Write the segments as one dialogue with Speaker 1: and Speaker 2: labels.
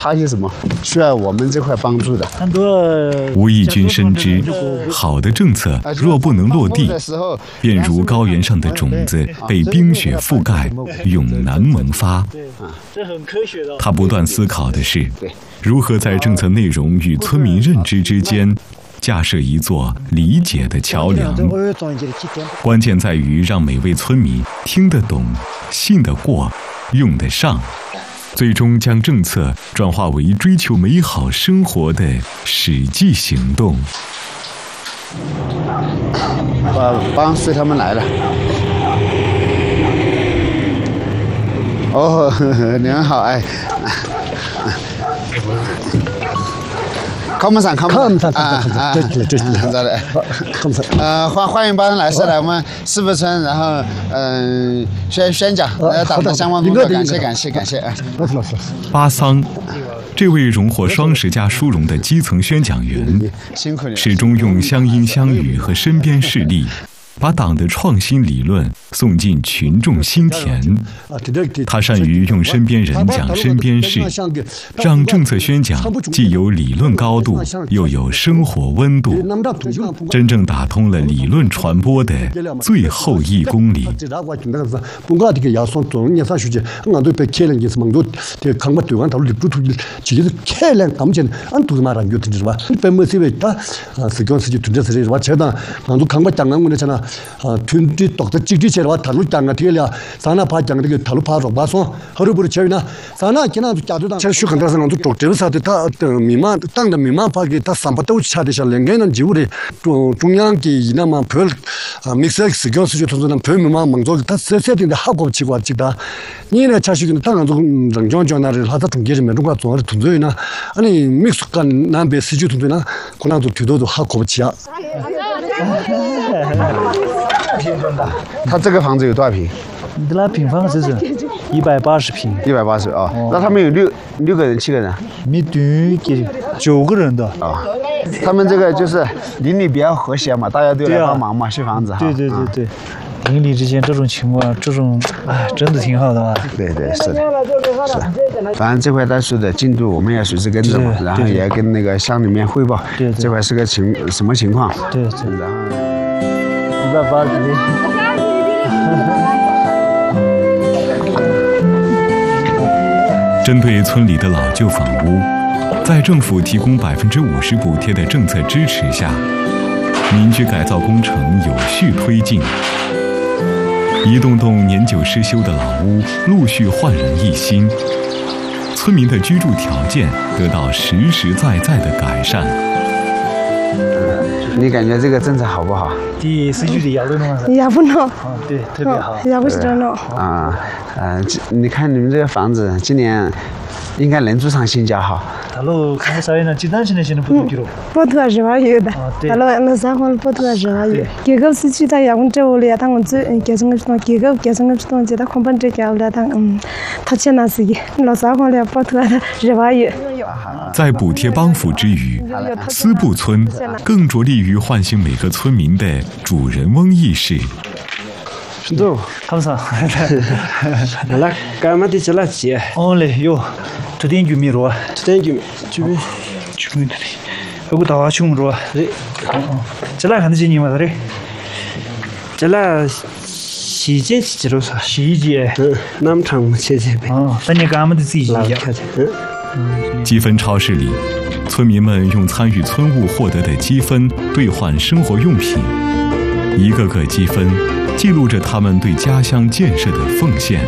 Speaker 1: 他有什么需要我们这块帮助的？
Speaker 2: 很多
Speaker 3: 吴义军深知，好的政策若不能落地，便如高原上的种子被冰雪覆盖，永难萌发。
Speaker 2: 这很科学的。
Speaker 3: 他不断思考的是，如何在政策内容与村民认知之间架设一座理解的桥梁。关键在于让每位村民听得懂、信得过、用得上。最终将政策转化为追求美好生活的实际行动。
Speaker 1: 帮随他们来了。哦，你们好，哎。康木山，欢迎帮来来我们四部村，然后宣讲，党的相关工作，感谢。
Speaker 3: 巴桑，这位荣获双10佳殊荣的基层宣讲员，始终用乡音乡语和身边事例，把党的创新理论送进群众心田。他善于用身边人讲身边事，让政策宣讲既有理论高度，又有生活温度，真正打通了理论传播的最后1公里。
Speaker 1: 他这个房子有多少平？
Speaker 2: 那平方是180平。
Speaker 1: 180哦，那他们有6个人、7个人？
Speaker 2: 没对，给9个人的
Speaker 1: 啊。他们这个就是邻里比较和谐嘛，大家都来帮忙嘛，修房子哈。
Speaker 2: 对。邻里之间这种情况，真的挺好的嘛。
Speaker 1: 对，是的。反正这块大树的进度我们要随时跟着嘛，然后也要跟那个乡里面汇报，这块是个什么情况？
Speaker 2: 对。
Speaker 1: 然后
Speaker 2: 180平。
Speaker 3: 针对村里的老旧房屋，在政府提供50%补贴的政策支持下，民居改造工程有序推进。一栋栋年久失修的老屋陆续焕然一新，村民的居住条件得到实实在在的改善。
Speaker 1: 你感觉这个政策好不好？
Speaker 2: 第4句的要不弄吗？
Speaker 4: 要不弄。
Speaker 2: 对，特别好。
Speaker 4: 要不是这弄。
Speaker 1: 你看你们这个房子，今年应该能住上新家哈。
Speaker 2: 他老看到啥样呢？几单钱的现在不多了。
Speaker 4: 不多是吧？有的。他老那啥话不多是吧？有。这个是去他要我这里他们这给什么东西？给什么东西？他空本这个了他钱哪是的？老啥话了不多是吧？有。
Speaker 3: 在补贴帮扶之余，思布村更着力于唤醒每个村民的主人翁意识。
Speaker 2: 都，他们说，
Speaker 5: 那干嘛的这垃圾？
Speaker 2: 哦嘞，哟，这点玉米肉，
Speaker 5: 这点玉米，
Speaker 2: 有个大熊肉，这哪看得见你嘛？
Speaker 5: 这哪洗衣机去了啥？
Speaker 2: 洗衣机，
Speaker 5: 那么长洗衣机呗。
Speaker 2: 哦，等你干嘛的自己洗衣机？
Speaker 3: 积分超市里，村民们用参与村务获得的积分兑换生活用品，一个个积分记录着他们对家乡建设的奉献。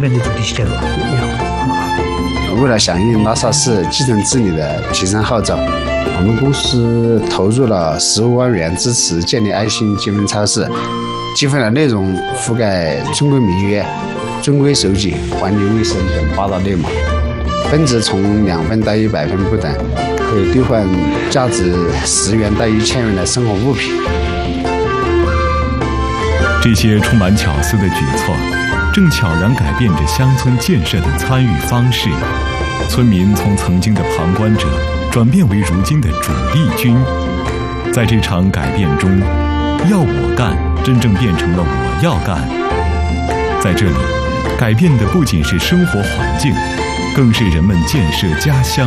Speaker 1: 为了响应拉萨市基层治理的提升号召，我们公司投入了15万元支持建立爱心积分超市，积分的内容覆盖村规民约、遵规守纪、环境卫生等8大类目，分值从2分到100分不等，可以兑换价值10元到1000元的生活物品。
Speaker 3: 这些充满巧思的举措，正悄然改变着乡村建设的参与方式。村民从曾经的旁观者，转变为如今的主力军。在这场改变中，要我干真正变成了我要干。在这里，改变的不仅是生活环境， 更是人们建设家乡、